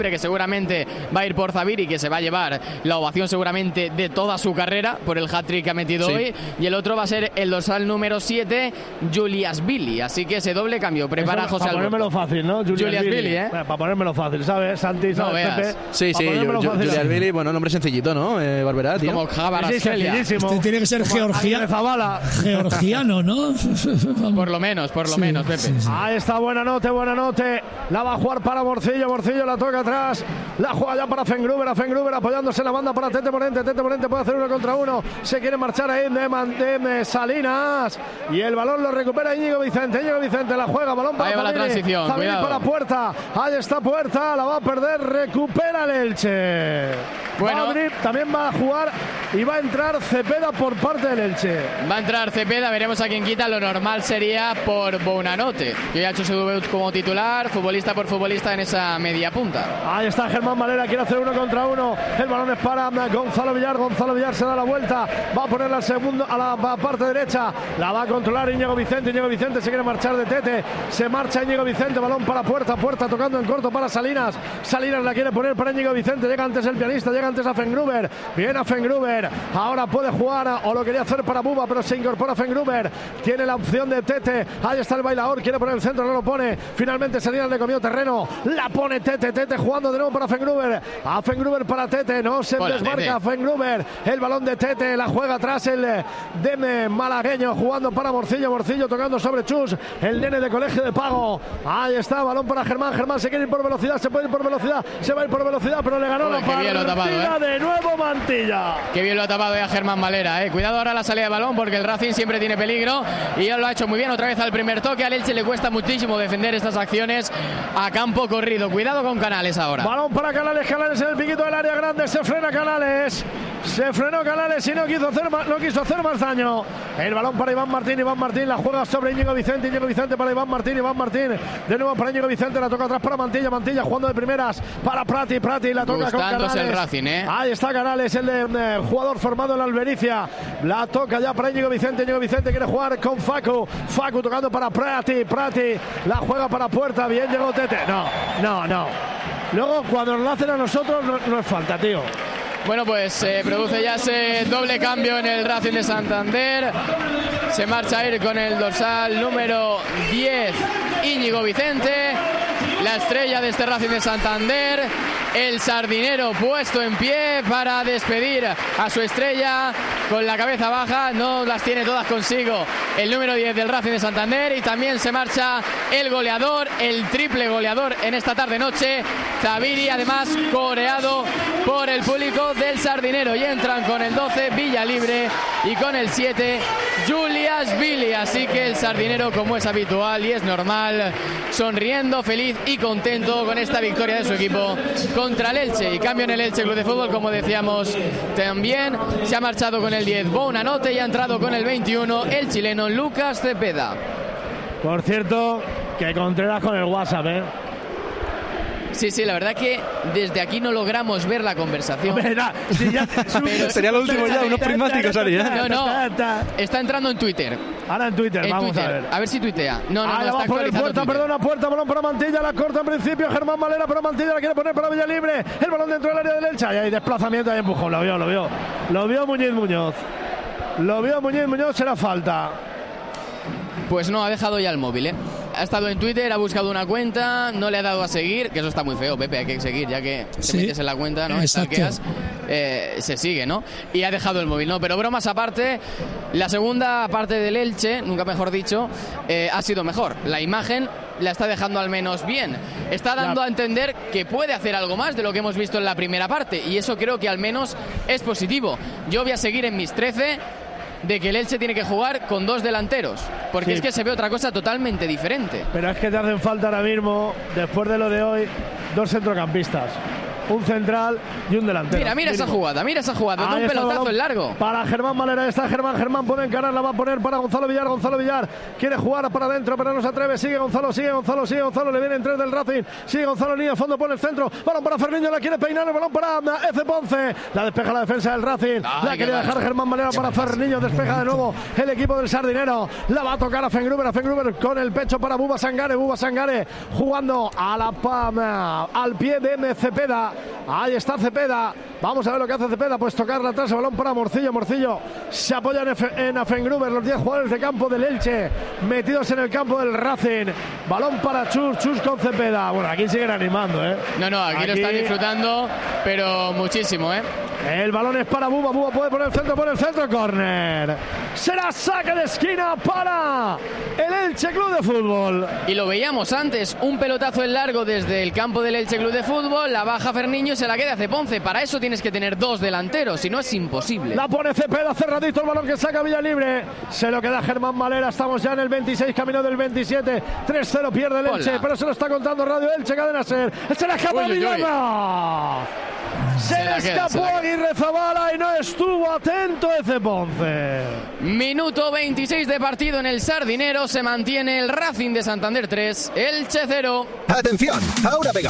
que seguramente va a ir por Zaviri, que se va a llevar la ovación seguramente de toda su carrera por el hat-trick que ha metido hoy, y el otro va a ser el dorsal número 7, Juliashvili, así que ese doble cambio prepara José Alberto. Para ponérmelo fácil, ¿no? Juliashvili, para ponérmelo fácil, ¿sabes? Santi, ¿sabes, Pepe? Sí, Juliashvili, bueno, nombre sencillito, ¿no? Barberá, tío. Como Kvaratskhelia. Este tiene que ser georgiano, ¿no? Por lo menos, Pepe. Sí. Ahí está, buena note. La va a jugar para Morcillo la toca atrás. La juega ya para Fengruber apoyándose en la banda para Tete Morente puede hacer 1 contra 1. Se quiere marchar ahí de Salinas. Y el balón lo recupera Íñigo Vicente. La juega, balón para Zaviri. La transición, Zaviri para Puerta. Ahí está Puerta, la va a perder, recupera el Elche. Bueno, también va a jugar y va a entrar Cepeda por parte del Elche. Va a entrar Cepeda, veremos a quién quita. Lo normal sería por Bonanote, que ya ha hecho su debut como titular, futbolista por futbolista en esa media punta. Ahí está Germán Valera, quiere hacer 1 contra 1. El balón es para Gonzalo Villar se da la vuelta, va a ponerla al segundo a la parte derecha, la va a controlar Íñigo Vicente se quiere marchar de Tete, se marcha Íñigo Vicente, balón para Puerta tocando en corto para Salinas la quiere poner para Íñigo Vicente, llega antes el pianista, llega antes a Fengruber, viene a Fengruber, ahora puede jugar o lo quería hacer para Buba, pero se incorpora Fengruber, tiene la opción de Tete, ahí está el bailador, quiere poner el centro, no lo pone, finalmente Salinas le comió terreno, la pone Tete jugando de nuevo para Fengruber, a Fengruber para Tete, no se desmarca Fengruber, el balón de Tete, la juega atrás el Deme malagueño jugando para Morcillo tocando sobre Chus, el nene de Colegio de Pago, ahí está, balón para Germán se quiere ir por velocidad, se va a ir por velocidad, pero le ganó la partida de nuevo Mantilla. Qué bien lo ha tapado ya Germán Valera, cuidado ahora la salida de balón porque el Racing siempre tiene peligro y ya lo ha hecho muy bien, otra vez al primer toque, al Elche le cuesta muchísimo defender estas acciones a campo corrido, cuidado con Canales ahora. Balón para Canales en el piquito del área grande, se frena Canales, y no quiso hacer más daño. El balón para Iván Martín la juega sobre Íñigo Vicente para Iván Martín, de nuevo para Íñigo Vicente, la toca atrás para Mantilla jugando de primeras para Prati la toca con Canales. El Racing, Ahí está Canales, el jugador formado en la Albericia, la toca ya para Íñigo Vicente quiere jugar con Facu tocando para Prati, la juega para Puerta, bien llegó Tete, no. Luego cuando nos lo hacen a nosotros no es falta, tío. Bueno, pues se produce ya ese doble cambio en el Racing de Santander. Se marcha a ir con el dorsal número 10, Íñigo Vicente, la estrella de este Racing de Santander. El sardinero puesto en pie para despedir a su estrella con la cabeza baja, no las tiene todas consigo el número 10 del Racing de Santander, y también se marcha el goleador, el triple goleador en esta tarde-noche, Zaviri, además coreado por el público del sardinero, y entran con el 12 Villalibre y con el 7 Juliashvili, así que el sardinero, como es habitual y es normal, sonriendo, feliz y contento con esta victoria de su equipo contra el Elche. Y cambio en el Elche Club de Fútbol, como decíamos, también se ha marchado con el 10 Bonanote y ha entrado con el 21 el chileno Lucas Cepeda. Por cierto, que Contreras con el WhatsApp, Sí, la verdad que desde aquí no logramos ver la conversación. Pero sería lo último ya, unos prismáticos ahí, No, está entrando en Twitter. Ahora en Twitter, vamos a ver. A ver si tuitea. No, está actualizando Puerta, balón para Mantilla, la corta en principio Germán Valera, pero Mantilla la quiere poner para Villalibre. El balón dentro del área del Elche, y hay desplazamiento y empujón, lo vio Muñiz Muñoz, será falta. Pues no, ha dejado ya el móvil, Ha estado en Twitter, ha buscado una cuenta, no le ha dado a seguir, que eso está muy feo, Pepe, hay que seguir, ya que te metes en la cuenta, ¿no? Stalkeas, se sigue, ¿no? Y ha dejado el móvil, ¿no? Pero bromas aparte, la segunda parte del Elche, nunca mejor dicho, ha sido mejor. La imagen la está dejando al menos bien. Está dando a entender que puede hacer algo más de lo que hemos visto en la primera parte, y eso creo que al menos es positivo. Yo voy a seguir en mis 13 de que el Elche tiene que jugar con dos delanteros, porque es que se ve otra cosa totalmente diferente. Pero es que te hacen falta ahora mismo, después de lo de hoy, dos centrocampistas. un central y un delantero. Mira esa jugada, un pelotazo en largo. Para Germán Valera, está Germán puede encarar, la va a poner para Gonzalo Villar, quiere jugar para adentro, pero no se atreve, sigue Gonzalo, le vienen 3 del Racing, sigue Gonzalo, línea fondo por el centro, balón para Ferniño, la quiere peinar, el balón para F. Ponce, la despeja la defensa del Racing, la quería dejar Germán Valera para Ferniño, despeja de nuevo el equipo del Sardinero, la va a tocar a Fengruber con el pecho para Buba Sangare jugando a al pie de Cepeda, ahí está Cepeda, vamos a ver lo que hace Cepeda, pues tocarla atrás, el balón para Morcillo se apoya en Afengruber, los 10 jugadores de campo del Elche metidos en el campo del Racing, balón para Chus con Cepeda, bueno, aquí siguen animando, aquí lo están disfrutando, pero muchísimo, el balón es para Buba puede poner el centro, córner, será saque de esquina para el Elche Club de Fútbol, y lo veíamos antes, un pelotazo en largo desde el campo del Elche Club de Fútbol, la baja Ferniño y se la queda hace Ponce, para eso tienes que tener 2 delanteros, si no es imposible. La pone Cepeda, cerradito el balón que saca Villalibre, se lo queda Germán Valera, estamos ya en el 26, camino del 27, 3-0 pierde el Elche, pero se lo está contando Radio Elche, Cadena Ser, se la escapa Villalba. Se le escapó Aguirre Zabala y no estuvo atento F. Ponce. Minuto 26 de partido en el Sardinero. Se mantiene el Racing de Santander 3, Elche 0. Atención, ahora Vega